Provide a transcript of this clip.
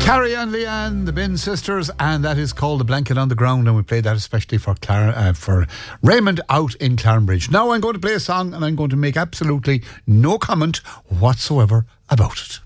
Carrie and Leanne, the Bin Sisters, and that is called The Blanket on the Ground, and we played that especially for Raymond out in Clarenbridge. Now I'm going to play a song and I'm going to make absolutely no comment whatsoever about it.